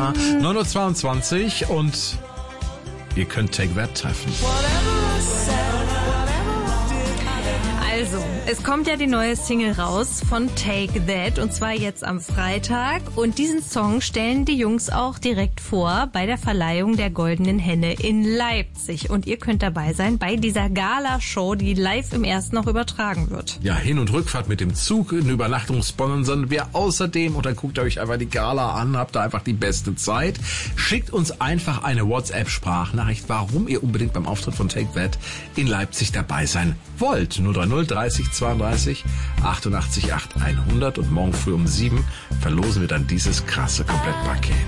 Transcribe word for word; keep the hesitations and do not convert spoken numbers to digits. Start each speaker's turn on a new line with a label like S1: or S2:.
S1: Tina. neun Uhr zweiundzwanzig und ihr könnt Take That treffen.
S2: Also, es kommt ja die neue Single raus von Take That und zwar jetzt am Freitag und diesen Song stellen die Jungs auch direkt vor bei der Verleihung der Goldenen Henne in Leipzig und ihr könnt dabei sein bei dieser Gala-Show, die live im Ersten noch übertragen wird.
S1: Ja, Hin- und Rückfahrt mit dem Zug, eine Übernachtung sponsern wir außerdem und dann guckt ihr euch einfach die Gala an, habt da einfach die beste Zeit. Schickt uns einfach eine WhatsApp-Sprachnachricht, warum ihr unbedingt beim Auftritt von Take That in Leipzig dabei sein wollt. null drei null dreißig zweiunddreißig achtundachtzig acht hundert und morgen früh um sieben verlosen wir dann dieses krasse Komplettpaket.